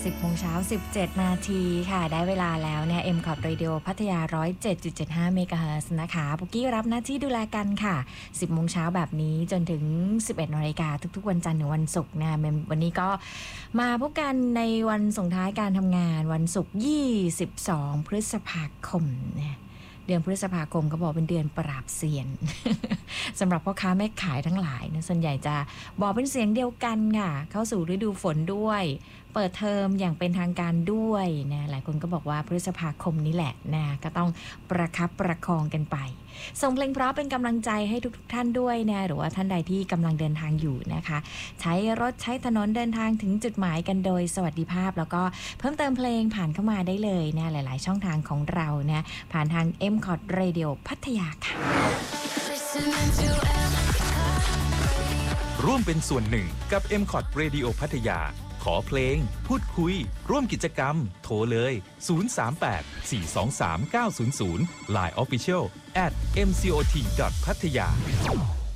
10 โมงเช้า 17 นาทีค่ะได้เวลาแล้วเนี่ย M-COT Radio พัทยา 107.75 เมกะเฮิรตซ์นะคะปุกกี้รับหน้าที่ดูแลกันค่ะ 10 โมงเช้าแบบนี้จนถึง 11 นาฬิกาทุกๆวันจันทร์ถึงวันศุกร์นะวันนี้ก็มาพบกันในวันส่งท้ายการทำงานวันศุกร์22 พฤษภาคมเนี่ยเดือนพฤษภาคมก็บอกเป็นเดือนปราบเซียน สำหรับพ่อค้าแม่ขายทั้งหลายนะส่วนใหญ่จะบอกเป็นเสียงเดียวกันค่ะเข้าสู่ฤดูฝนด้วยเปิดเทอมอย่างเป็นทางการด้วยนะหลายคนก็บอกว่าพฤษภาคมนี้แหละนะก็ต้องประคับประคองกันไปส่งเพลงเพราะเป็นกำลังใจให้ทุกท่านด้วยนะหรือว่าท่านใดที่กำลังเดินทางอยู่นะคะใช้รถใช้ถนนเดินทางถึงจุดหมายกันโดยสวัสดิภาพแล้วก็เพิ่มเติมเพลงผ่านเข้ามาได้เลยนะหลายๆช่องทางของเรานะผ่านทาง M-COT Radio พัทยาค่ะร่วมเป็นส่วนหนึ่งกับ M-COT Radio พัทยาขอเพลงพูดคุยร่วมกิจกรรมโทรเลย 038 423 900 Line Official @mcot.pattaya